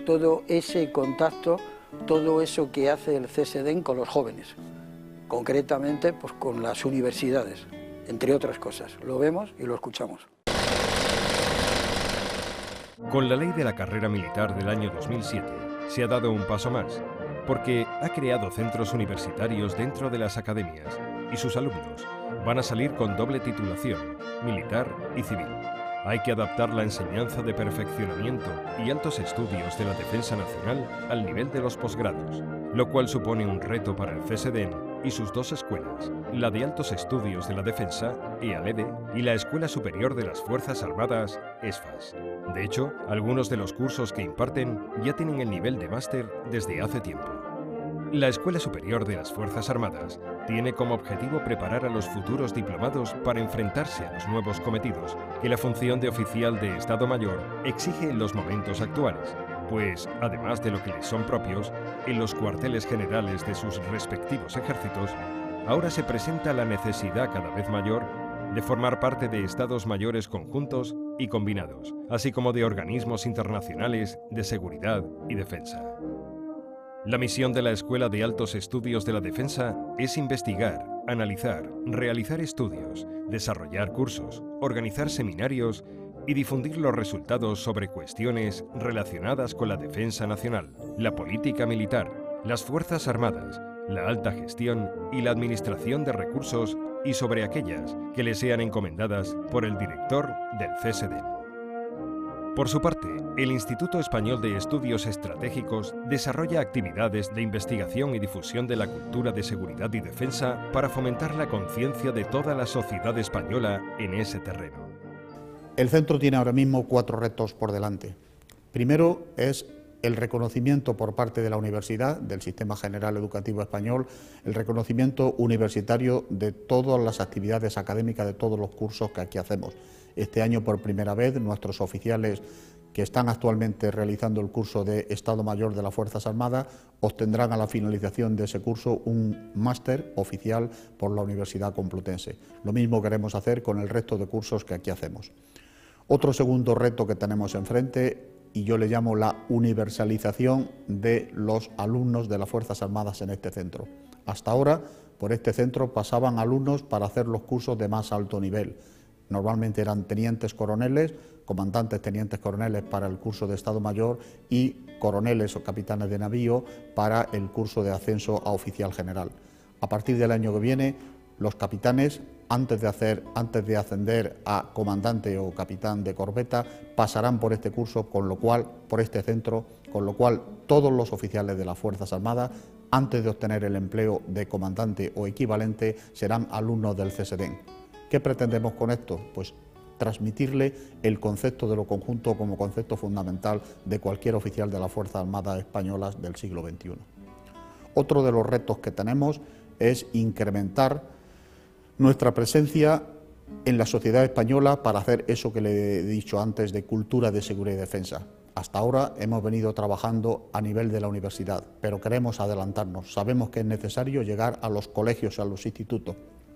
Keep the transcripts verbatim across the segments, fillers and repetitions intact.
todo ese contacto, todo eso que hace el C S D E N con los jóvenes, concretamente pues con las universidades, entre otras cosas. Lo vemos y lo escuchamos. Con la ley de la carrera militar del año dos mil siete se ha dado un paso más, porque ha creado centros universitarios dentro de las academias y sus alumnos van a salir con doble titulación, militar y civil. Hay que adaptar la enseñanza de perfeccionamiento y altos estudios de la defensa nacional al nivel de los posgrados, lo cual supone un reto para el C S D E N y sus dos escuelas, la de Altos Estudios de la Defensa, E A L E D E, y la Escuela Superior de las Fuerzas Armadas, ESFAS. De hecho, algunos de los cursos que imparten ya tienen el nivel de máster desde hace tiempo. La Escuela Superior de las Fuerzas Armadas tiene como objetivo preparar a los futuros diplomados para enfrentarse a los nuevos cometidos que la función de oficial de Estado Mayor exige en los momentos actuales, pues, además de lo que les son propios, en los cuarteles generales de sus respectivos ejércitos, ahora se presenta la necesidad cada vez mayor de formar parte de Estados Mayores conjuntos y combinados, así como de organismos internacionales de seguridad y defensa. La misión de la Escuela de Altos Estudios de la Defensa es investigar, analizar, realizar estudios, desarrollar cursos, organizar seminarios y difundir los resultados sobre cuestiones relacionadas con la defensa nacional, la política militar, las Fuerzas Armadas, la alta gestión y la administración de recursos y sobre aquellas que le sean encomendadas por el director del C S D E N. Por su parte, el Instituto Español de Estudios Estratégicos desarrolla actividades de investigación y difusión de la cultura de seguridad y defensa para fomentar la conciencia de toda la sociedad española en ese terreno. El centro tiene ahora mismo cuatro retos por delante. Primero es el reconocimiento por parte de la universidad, del Sistema General Educativo Español, el reconocimiento universitario de todas las actividades académicas, de todos los cursos que aquí hacemos. Este año, por primera vez, nuestros oficiales que están actualmente realizando el curso de Estado Mayor de las Fuerzas Armadas obtendrán a la finalización de ese curso un máster oficial por la Universidad Complutense. Lo mismo queremos hacer con el resto de cursos que aquí hacemos. Otro segundo reto que tenemos enfrente, y yo le llamo la universalización de los alumnos de las Fuerzas Armadas en este centro. Hasta ahora, por este centro pasaban alumnos para hacer los cursos de más alto nivel. Normalmente eran tenientes coroneles, comandantes tenientes coroneles para el curso de Estado Mayor y coroneles o capitanes de navío para el curso de ascenso a oficial general. A partir del año que viene, los capitanes, antes de, hacer, antes de ascender a comandante o capitán de corbeta, pasarán por este curso, con lo cual, por este centro, con lo cual todos los oficiales de las Fuerzas Armadas, antes de obtener el empleo de comandante o equivalente, serán alumnos del C S D E N. ¿Qué pretendemos con esto? Pues transmitirle el concepto de lo conjunto como concepto fundamental de cualquier oficial de las Fuerzas Armadas españolas del siglo veintiuno. Otro de los retos que tenemos es incrementar nuestra presencia en la sociedad española para hacer eso que le he dicho antes de cultura de seguridad y defensa. Hasta ahora hemos venido trabajando a nivel de la universidad, pero queremos adelantarnos. Sabemos que es necesario llegar a los colegios, a los institutos.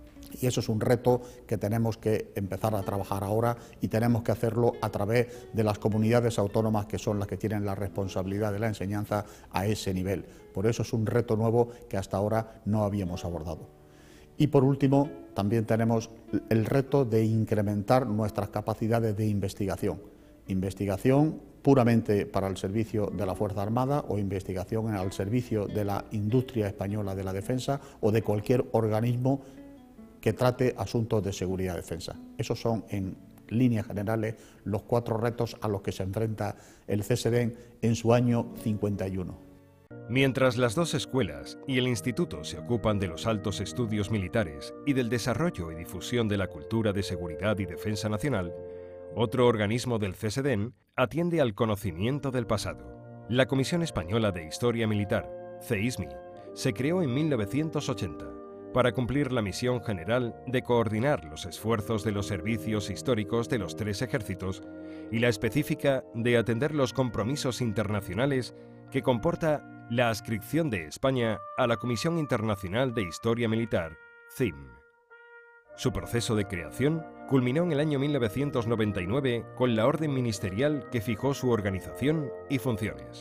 Y eso es un reto que tenemos que empezar a trabajar ahora y tenemos que hacerlo a través de las comunidades autónomas que son las que tienen la responsabilidad de la enseñanza a ese nivel. Por eso es un reto nuevo que hasta ahora no habíamos abordado. Y por último, también tenemos el reto de incrementar nuestras capacidades de investigación. Investigación puramente para el servicio de la Fuerza Armada o investigación al servicio de la industria española de la defensa o de cualquier organismo que trate asuntos de seguridad y defensa. Esos son, en líneas generales, los cuatro retos a los que se enfrenta el C S D E N en su año cincuenta y uno. Mientras las dos escuelas y el instituto se ocupan de los altos estudios militares y del desarrollo y difusión de la cultura de seguridad y defensa nacional, otro organismo del C S D E N atiende al conocimiento del pasado. La Comisión Española de Historia Militar, C I S M I, se creó en mil novecientos ochenta. Para cumplir la misión general de coordinar los esfuerzos de los servicios históricos de los tres ejércitos y la específica de atender los compromisos internacionales que comporta la adscripción de España a la Comisión Internacional de Historia Militar, C I M. Su proceso de creación culminó en el año mil novecientos noventa y nueve con la orden ministerial que fijó su organización y funciones.